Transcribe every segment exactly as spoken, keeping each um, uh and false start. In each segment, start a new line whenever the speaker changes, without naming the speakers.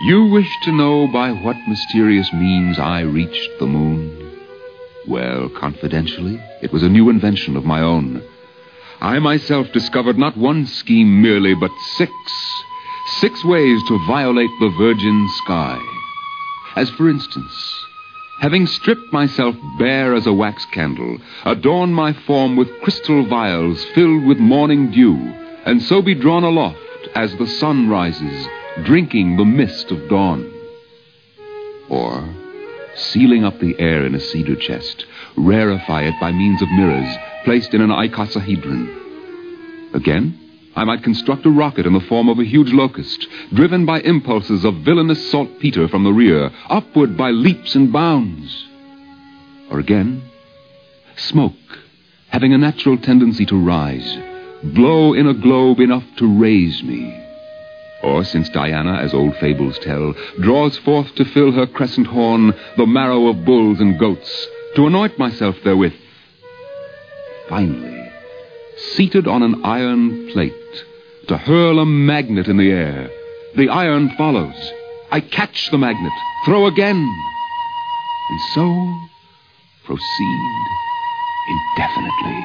You wish to know by what mysterious means I reached the moon? Well, confidentially, it was a new invention of my own. I myself discovered not one scheme merely, but six. Six ways to violate the virgin sky. As for instance, having stripped myself bare as a wax candle, adorn my form with crystal vials filled with morning dew, and so be drawn aloft as the sun rises, drinking the mist of dawn. Or, sealing up the air in a cedar chest, rarefy it by means of mirrors placed in an icosahedron. Again, I might construct a rocket in the form of a huge locust, driven by impulses of villainous saltpeter from the rear, upward by leaps and bounds. Or again, smoke, having a natural tendency to rise, blow in a globe enough to raise me. Or, since Diana, as old fables tell, draws forth to fill her crescent horn the marrow of bulls and goats, to anoint myself therewith. Finally, seated on an iron plate, to hurl a magnet in the air. The iron follows. I catch the magnet, throw again, and so proceed indefinitely.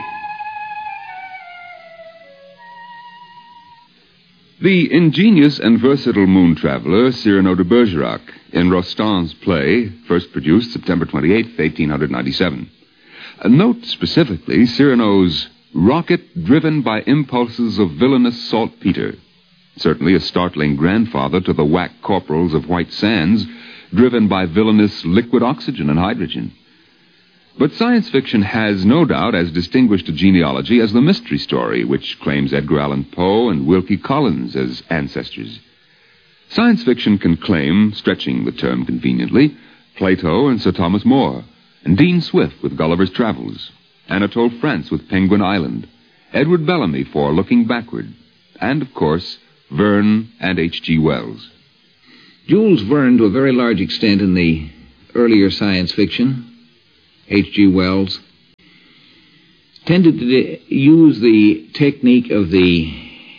The ingenious and versatile moon traveler Cyrano de Bergerac, in Rostand's play, first produced September twenty-eighth, eighteen ninety-seven. Uh, note specifically Cyrano's rocket driven by impulses of villainous saltpeter. Certainly a startling grandfather to the whack corporals of White Sands, driven by villainous liquid oxygen and hydrogen. But science fiction has no doubt as distinguished a genealogy as the mystery story, which claims Edgar Allan Poe and Wilkie Collins as ancestors. Science fiction can claim, stretching the term conveniently, Plato and Sir Thomas More, and Dean Swift with Gulliver's Travels, Anatole France with Penguin Island, Edward Bellamy for Looking Backward, and, of course, Verne and H G Wells.
Jules Verne, to a very large extent in the earlier science fiction, H G Wells, tended to use the technique of the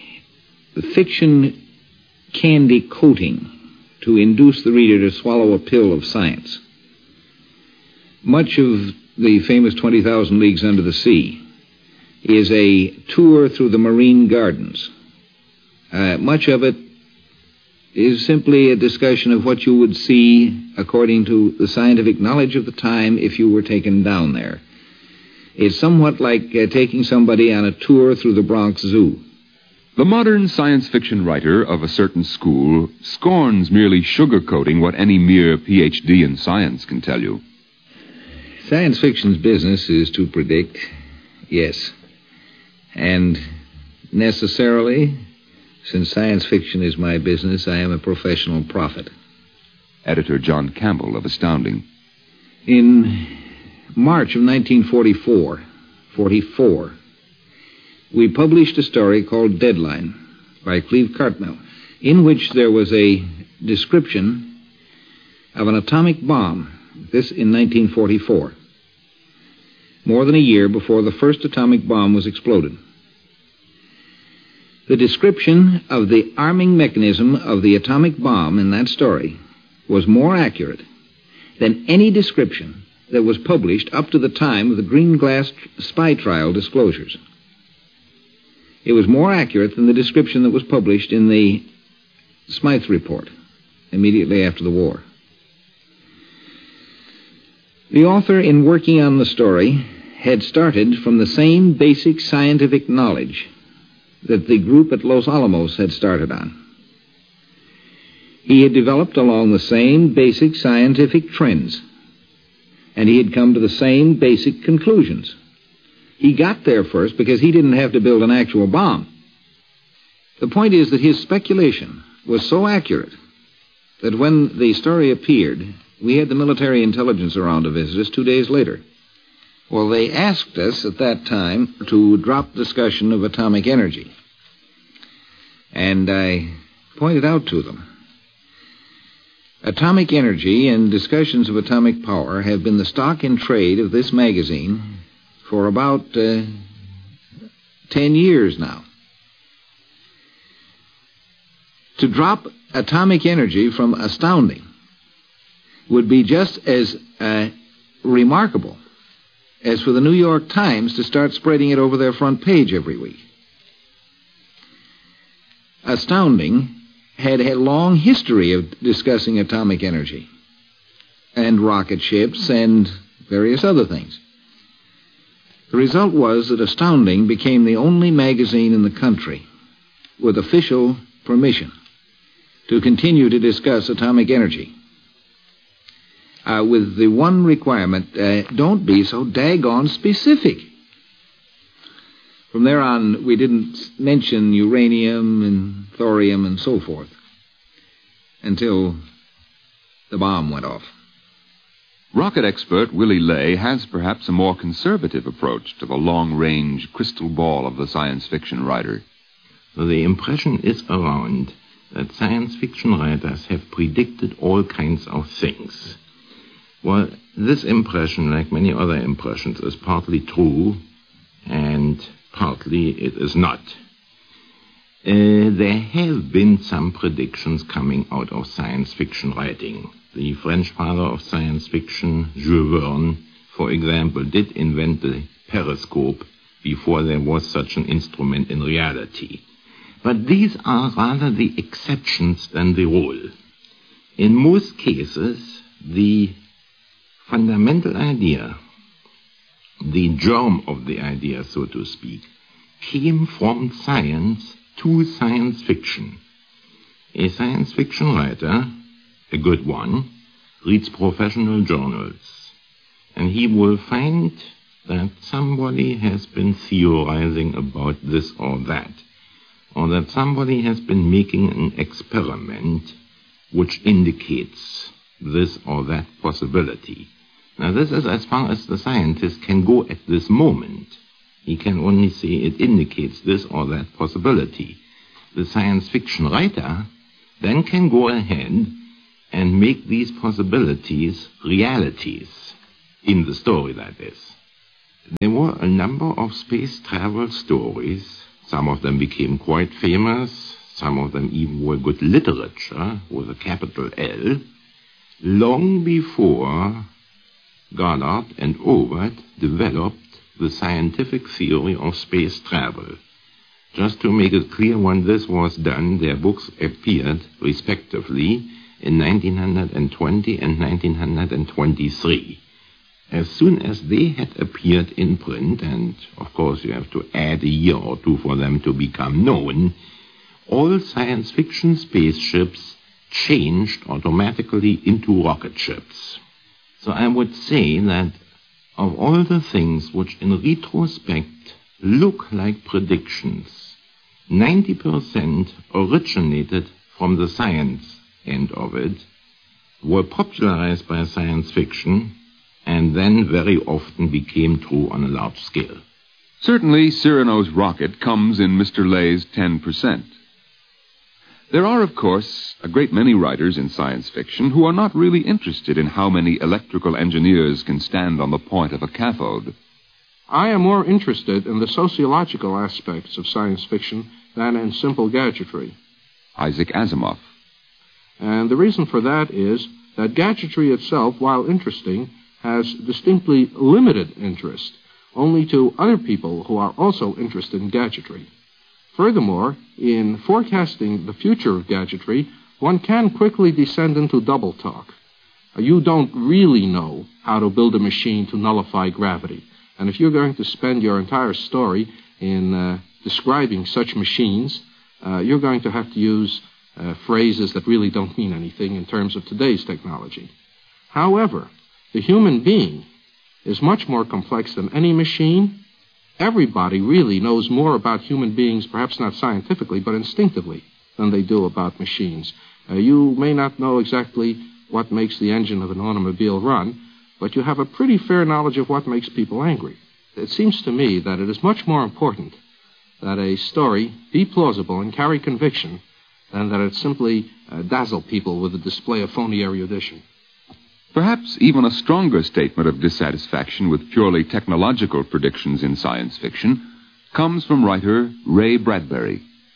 fiction candy coating to induce the reader to swallow a pill of science. Much of the famous twenty thousand Leagues Under the Sea is a tour through the marine gardens. Uh, much of it is simply a discussion of what you would see according to the scientific knowledge of the time if you were taken down there. It's somewhat like uh, taking somebody on a tour through the Bronx Zoo.
The modern science fiction writer of a certain school scorns merely sugarcoating what any mere P H D in science can tell you.
Science fiction's business is to predict, yes. And necessarily, since science fiction is my business, I am a professional prophet.
Editor John Campbell of Astounding.
In March of nineteen forty-four, forty-four, we published a story called Deadline by Cleve Cartmel, in which there was a description of an atomic bomb, this in nineteen forty-four, more than a year before the first atomic bomb was exploded. The description of the arming mechanism of the atomic bomb in that story was more accurate than any description that was published up to the time of the Green Glass spy trial disclosures. It was more accurate than the description that was published in the Smythe Report immediately after the war. The author, in working on the story, had started from the same basic scientific knowledge that the group at Los Alamos had started on. He had developed along the same basic scientific trends, and he had come to the same basic conclusions. He got there first because he didn't have to build an actual bomb. The point is that his speculation was so accurate that when the story appeared, we had the military intelligence around to visit us two days later. Well, they asked us at that time to drop discussion of atomic energy. And I pointed out to them, atomic energy and discussions of atomic power have been the stock in trade of this magazine for about uh, ten years now. To drop atomic energy from Astounding would be just as uh, remarkable as for the New York Times to start spreading it over their front page every week. Astounding had a long history of discussing atomic energy and rocket ships and various other things. The result was that Astounding became the only magazine in the country with official permission to continue to discuss atomic energy. Uh, with the one requirement, uh, don't be so daggone specific. From there on, we didn't mention uranium and thorium and so forth until the bomb went off.
Rocket expert Willie Ley has perhaps a more conservative approach to the long-range crystal ball of the science fiction writer.
The impression is around that science fiction writers have predicted all kinds of things. Well, this impression, like many other impressions, is partly true and partly it is not. Uh, there have been some predictions coming out of science fiction writing. The French father of science fiction, Jules Verne, for example, did invent the periscope before there was such an instrument in reality. But these are rather the exceptions than the rule. In most cases, the fundamental idea, the germ of the idea, so to speak, came from science to science fiction. A science fiction writer, a good one, reads professional journals, and he will find that somebody has been theorizing about this or that, or that somebody has been making an experiment which indicates this or that possibility. Now, this is as far as the scientist can go at this moment. He can only say it indicates this or that possibility. The science fiction writer then can go ahead and make these possibilities realities, in the story, that is. There were a number of space travel stories. Some of them became quite famous. Some of them even were good literature, with a capital L, long before Goddard and Oberth developed the scientific theory of space travel. Just to make it clear when this was done, their books appeared, respectively, in nineteen twenty and nineteen twenty-three. As soon as they had appeared in print, and of course you have to add a year or two for them to become known, all science fiction spaceships changed automatically into rocket ships. So I would say that of all the things which in retrospect look like predictions, ninety percent originated from the science end of it, were popularized by science fiction, and then very often became true on a large scale.
Certainly, Cyrano's rocket comes in Mister Ley's ten percent. There are, of course, a great many writers in science fiction who are not really interested in how many electrical engineers can stand on the point of a cathode.
I am more interested in the sociological aspects of science fiction than in simple gadgetry.
Isaac Asimov.
And the reason for that is that gadgetry itself, while interesting, has distinctly limited interest, only to other people who are also interested in gadgetry. Furthermore, in forecasting the future of gadgetry, one can quickly descend into double talk. You don't really know how to build a machine to nullify gravity. And if you're going to spend your entire story in uh, describing such machines, uh, you're going to have to use uh, phrases that really don't mean anything in terms of today's technology. However, the human being is much more complex than any machine. Everybody really knows more about human beings, perhaps not scientifically, but instinctively, than they do about machines. Uh, you may not know exactly what makes the engine of an automobile run, but you have a pretty fair knowledge of what makes people angry. It seems to me that it is much more important that a story be plausible and carry conviction than that it simply uh, dazzle people with a display of phony erudition.
Perhaps even a stronger statement of dissatisfaction with purely technological predictions in science fiction comes from writer Ray Bradbury.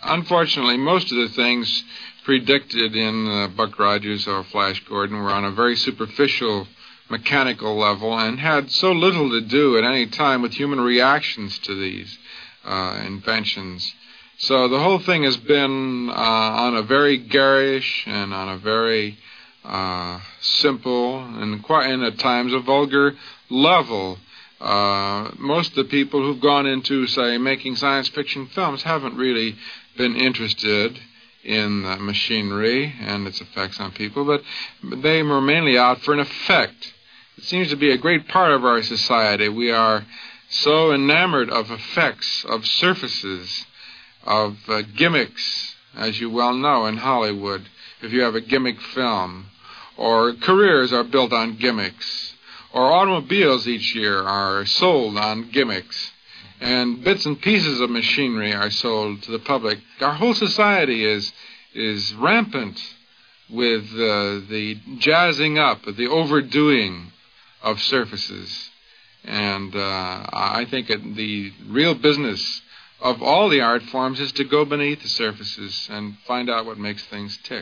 Unfortunately, most of the things predicted in uh, Buck Rogers or Flash Gordon were on a very superficial mechanical level and had so little to do at any time with human reactions to these uh, inventions. So the whole thing has been uh, on a very garish and on a very uh, simple and quite, and at times a vulgar level. Uh, most of the people who've gone into, say, making science fiction films haven't really been interested in uh, machinery and its effects on people, but they were mainly out for an effect. It seems to be a great part of our society. We are so enamored of effects, of surfaces, of uh, gimmicks, as you well know in Hollywood, if you have a gimmick film, or careers are built on gimmicks, or automobiles each year are sold on gimmicks, and bits and pieces of machinery are sold to the public. Our whole society is is rampant with uh, the jazzing up, the overdoing of surfaces. And uh, I think it, the real business of all the art forms is to go beneath the surfaces and find out what makes things tick.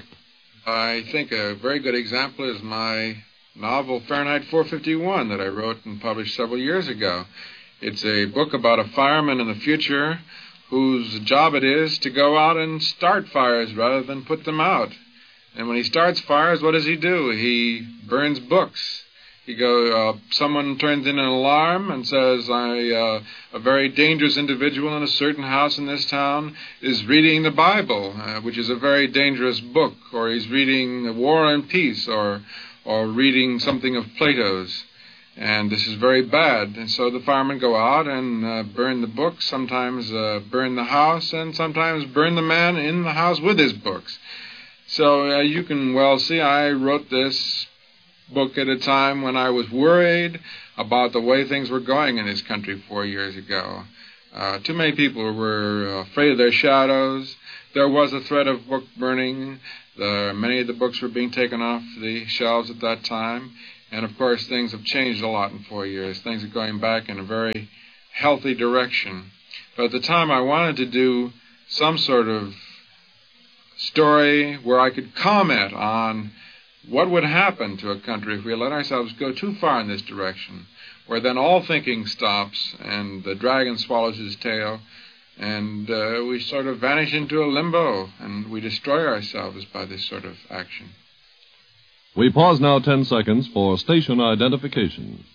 I think a very good example is my novel Fahrenheit four fifty-one that I wrote and published several years ago. It's a book about a fireman in the future whose job it is to go out and start fires rather than put them out. And when he starts fires, what does he do? He burns books. He go. Uh, someone turns in an alarm and says, I, uh, a very dangerous individual in a certain house in this town is reading the Bible, uh, which is a very dangerous book, or he's reading War and Peace, or or reading something of Plato's. And this is very bad. And so the firemen go out and uh, burn the books, sometimes uh, burn the house, and sometimes burn the man in the house with his books. So uh, you can well see I wrote this book at a time when I was worried about the way things were going in this country four years ago. Uh, too many people were afraid of their shadows. There was a threat of book burning. The, many of the books were being taken off the shelves at that time. And, of course, things have changed a lot in four years. Things are going back in a very healthy direction. But at the time, I wanted to do some sort of story where I could comment on what would happen to a country if we let ourselves go too far in this direction, where then all thinking stops and the dragon swallows his tail and uh, we sort of vanish into a limbo and we destroy ourselves by this sort of action.
We pause now ten seconds for station identification.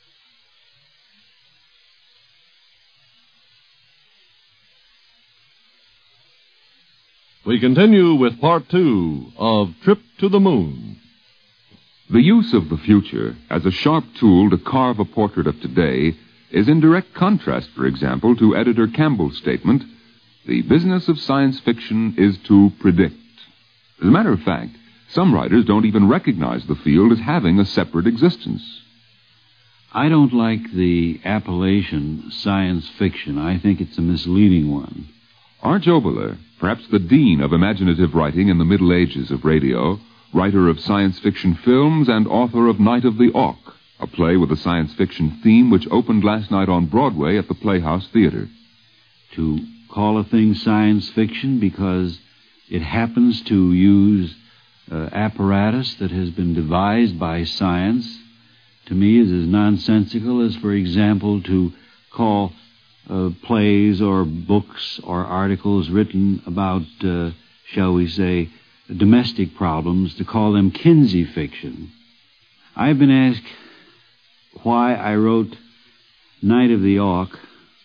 We continue with part two of Trip to the Moon.
The use of the future as a sharp tool to carve a portrait of today is in direct contrast, for example, to Editor Campbell's statement, the business of science fiction is to predict. As a matter of fact, some writers don't even recognize the field as having a separate existence.
I don't like the appellation science fiction. I think it's a misleading one.
Arch Oboler, perhaps the dean of imaginative writing in the Middle Ages of radio, writer of science fiction films and author of Night of the Auk, a play with a science fiction theme which opened last night on Broadway at the Playhouse Theater.
To call a thing science fiction because it happens to use uh, apparatus that has been devised by science, to me is as nonsensical as, for example, to call uh, plays or books or articles written about, uh, shall we say, domestic problems, to call them Kinsey fiction. I've been asked why I wrote Night of the Auk,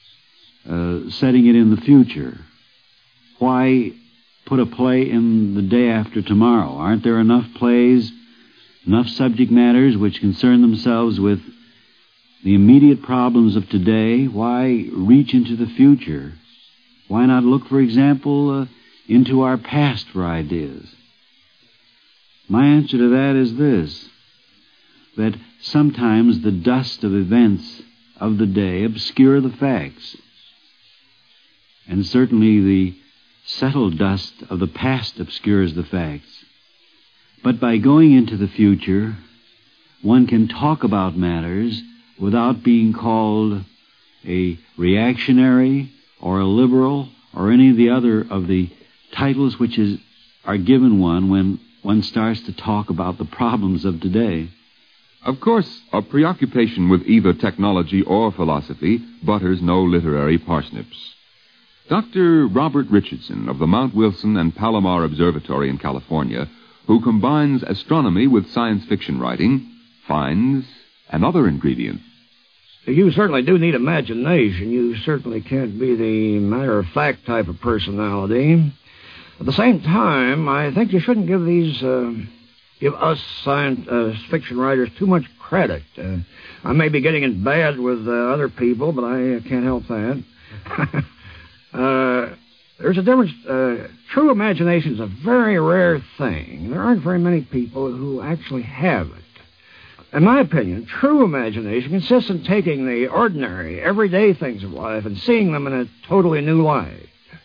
uh, setting it in the future. Why put a play in the day after tomorrow? Aren't there enough plays, enough subject matters which concern themselves with the immediate problems of today? Why reach into the future? Why not look, for example, uh, into our past for ideas? My answer to that is this, that sometimes the dust of events of the day obscure the facts. And certainly the settled dust of the past obscures the facts. But by going into the future, one can talk about matters without being called a reactionary or a liberal or any of the other of the titles which is, are given one when one starts to talk about the problems of today.
Of course, a preoccupation with either technology or philosophy butters no literary parsnips. Doctor Robert Richardson of the Mount Wilson and Palomar Observatory in California, who combines astronomy with science fiction writing, finds another ingredient.
You certainly do need imagination. You certainly can't be the matter-of-fact type of personality. At the same time, I think you shouldn't give these, uh, give us science uh, fiction writers too much credit. Uh, I may be getting in bad with uh, other people, but I uh, can't help that. uh, there's a difference. Uh, true imagination is a very rare thing. There aren't very many people who actually have it. In my opinion, true imagination consists in taking the ordinary, everyday things of life and seeing them in a totally new light.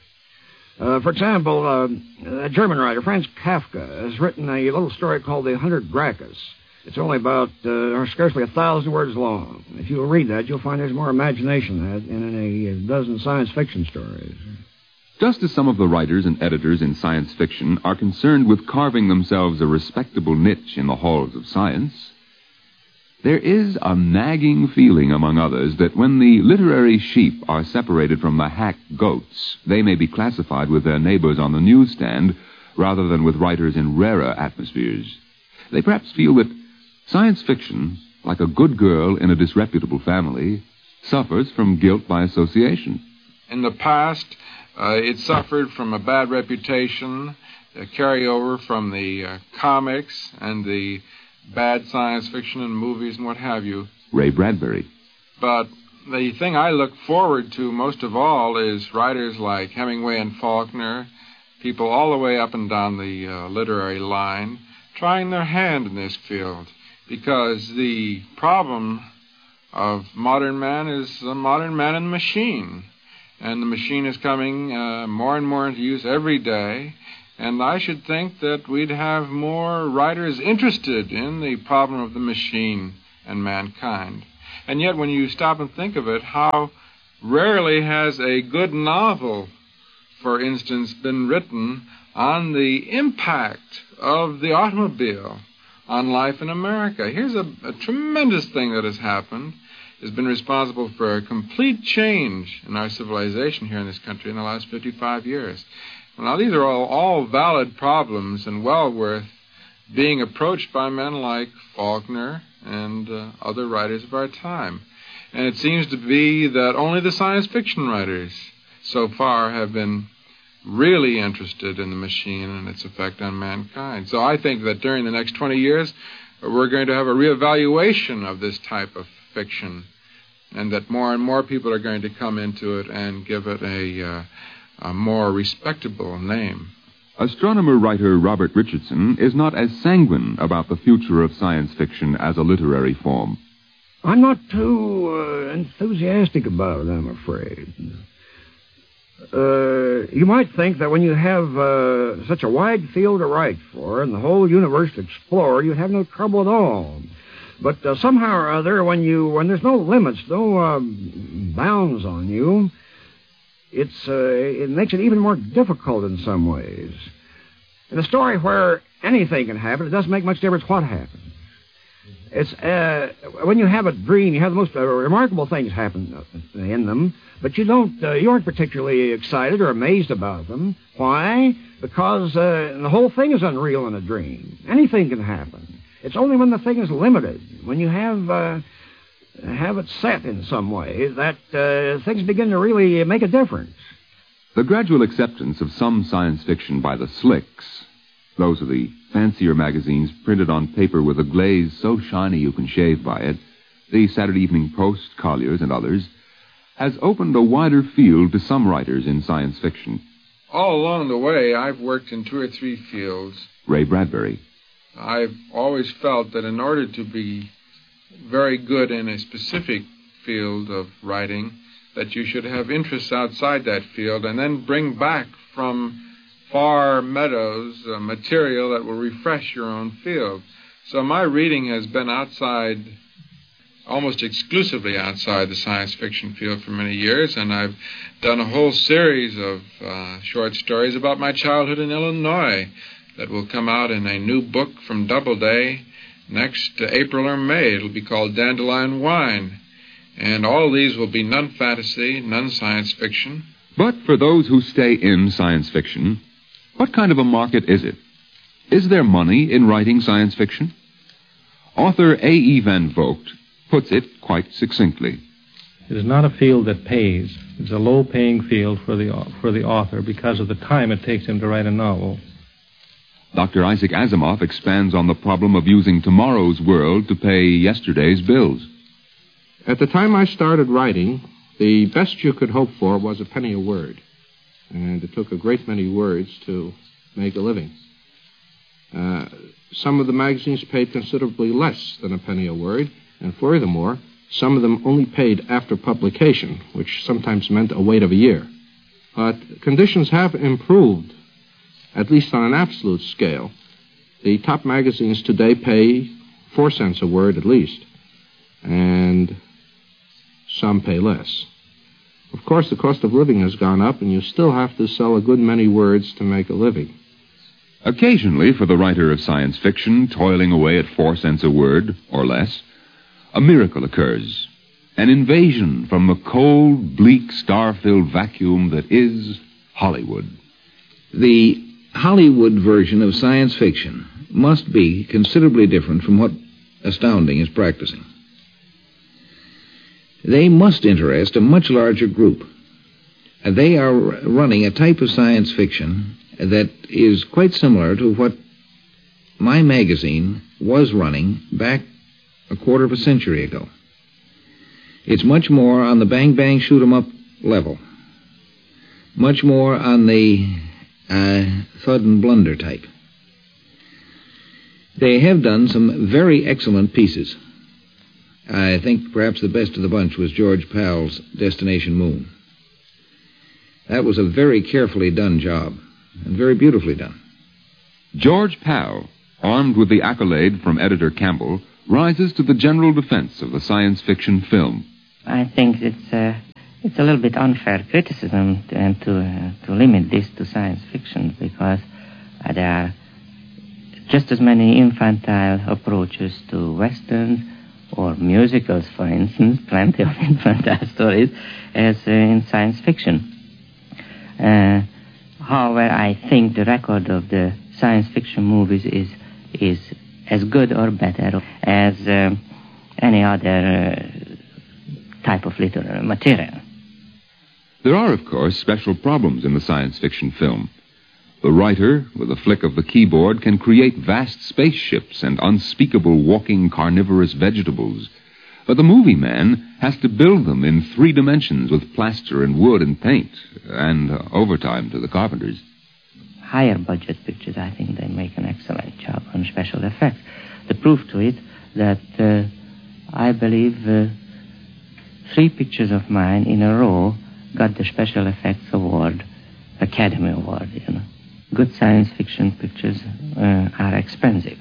Uh, for example, uh, a German writer, Franz Kafka, has written a little story called The Hundred Gracchus. It's only about, uh, or scarcely a thousand words long. If you read that, you'll find there's more imagination in that than in a dozen science fiction stories.
Just as some of the writers and editors in science fiction are concerned with carving themselves a respectable niche in the halls of science, there is a nagging feeling among others that when the literary sheep are separated from the hack goats, they may be classified with their neighbors on the newsstand rather than with writers in rarer atmospheres. They perhaps feel that science fiction, like a good girl in a disreputable family, suffers from guilt by association.
In the past, uh, it suffered from a bad reputation, a carryover from the uh, comics and the bad science fiction and movies and what have you.
Ray Bradbury.
But the thing I look forward to most of all is writers like Hemingway and Faulkner, people all the way up and down the uh, literary line, trying their hand in this field. Because the problem of modern man is the modern man and machine. And the machine is coming uh, more and more into use every day. And I should think that we'd have more writers interested in the problem of the machine and mankind. And yet, when you stop and think of it, how rarely has a good novel, for instance, been written on the impact of the automobile on life in America. Here's a, a tremendous thing that has happened. Has been responsible for a complete change in our civilization here in this country in the last fifty-five years. Now, these are all, all valid problems and well worth being approached by men like Faulkner and uh, other writers of our time. And it seems to be that only the science fiction writers so far have been really interested in the machine and its effect on mankind. So I think that during the next twenty years, we're going to have a reevaluation of this type of fiction, and that more and more people are going to come into it and give it a... Uh, a more respectable name.
Astronomer-writer Robert Richardson is not as sanguine about the future of science fiction as a literary form.
I'm not too uh, enthusiastic about it, I'm afraid. Uh, you might think that when you have uh, such a wide field to write for and the whole universe to explore, you'd have no trouble at all. But uh, somehow or other, when you when there's no limits, no uh, bounds on you, It's uh, it makes it even more difficult in some ways. In a story where anything can happen, it doesn't make much difference what happens. It's uh, when you have a dream, you have the most uh, remarkable things happen in them, but you don't, uh, you aren't particularly excited or amazed about them. Why? Because uh, the whole thing is unreal in a dream. Anything can happen. It's only when the thing is limited, when you have. Uh, have it set in some way, that uh, things begin to really make a difference.
The gradual acceptance of some science fiction by the slicks, those are the fancier magazines printed on paper with a glaze so shiny you can shave by it, the Saturday Evening Post, Collier's, and others, has opened a wider field to some writers in science fiction.
All along the way, I've worked in two or three fields.
Ray Bradbury.
I've always felt that in order to be very good in a specific field of writing, that you should have interests outside that field and then bring back from far meadows uh, material that will refresh your own field. So my reading has been outside almost exclusively outside the science fiction field for many years, and I've done a whole series of uh, short stories about my childhood in Illinois that will come out in a new book from Doubleday next uh, April or May. It'll be called Dandelion Wine. And all these will be none-fantasy, none-science fiction.
But for those who stay in science fiction, what kind of a market is it? Is there money in writing science fiction? Author A E Van Vogt puts it quite succinctly.
It is not a field that pays. It's a low-paying field for the for the author because of the time it takes him to write a novel.
Doctor Isaac Asimov expands on the problem of using tomorrow's world to pay yesterday's bills.
At the time I started writing, the best you could hope for was a penny a word. And it took a great many words to make a living. Uh, some of the magazines paid considerably less than a penny a word, and furthermore, some of them only paid after publication, which sometimes meant a wait of a year. But conditions have improved, at least on an absolute scale. The top magazines today pay four cents a word at least, and some pay less. Of course, the cost of living has gone up, and you still have to sell a good many words to make a living.
Occasionally, for the writer of science fiction toiling away at four cents a word, or less, a miracle occurs. An invasion from the cold, bleak, star-filled vacuum that is Hollywood.
The Hollywood version of science fiction must be considerably different from what Astounding is practicing. They must interest a much larger group. They are running a type of science fiction that is quite similar to what my magazine was running back a quarter of a century ago. It's much more on the bang-bang shoot-'em-up level, much more on the uh, thud and blunder type. They have done some very excellent pieces. I think perhaps the best of the bunch was George Pal's Destination Moon. That was a very carefully done job, and very beautifully done.
George Pal, armed with the accolade from editor Campbell, rises to the general defense of the science fiction film.
I think it's uh, it's a little bit unfair criticism to, and to uh, to limit this to science fiction, because uh, there are just as many infantile approaches to westerns or musicals, for instance, plenty of infantile stories, as uh, in science fiction. Uh, however, I think the record of the science fiction movies is is as good or better as uh, any other uh, type of literary material.
There are, of course, special problems in the science fiction film. The writer, with a flick of the keyboard, can create vast spaceships and unspeakable walking carnivorous vegetables. But the movie man has to build them in three dimensions with plaster and wood and paint, and uh, overtime to the carpenters.
Higher budget pictures, I think they make an excellent job on special effects. The proof to it that uh, I believe uh, three pictures of mine in a row got the Special Effects Award, Academy Award, you know. Good science fiction pictures uh, are expensive.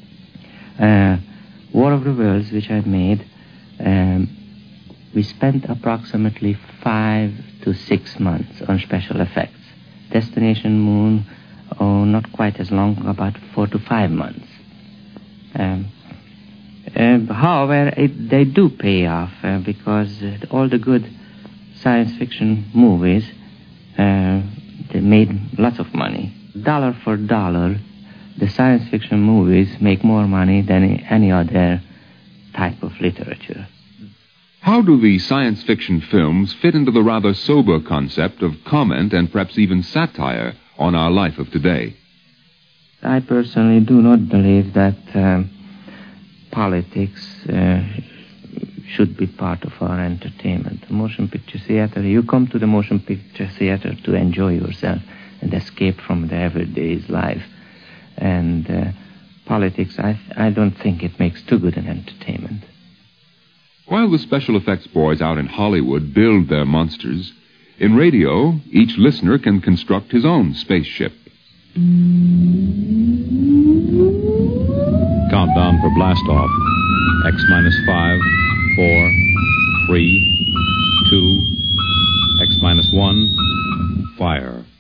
Uh, War of the Worlds, which I made, um, we spent approximately five to six months on special effects. Destination Moon, oh, not quite as long, about four to five months. Um, uh, however, it, they do pay off uh, because uh, all the good science fiction movies, uh, they made lots of money. Dollar for dollar, the science fiction movies make more money than any other type of literature.
How do the science fiction films fit into the rather sober concept of comment and perhaps even satire on our life of today?
I personally do not believe that um, politics uh, should be part of our entertainment. The motion picture theater, you come to the motion picture theater to enjoy yourself and escape from the everyday's life. And uh, politics, I, I don't think it makes too good an entertainment.
While the special effects boys out in Hollywood build their monsters, in radio, each listener can construct his own spaceship.
Countdown for blastoff. X minus five,
four, three, two, X minus one, fire.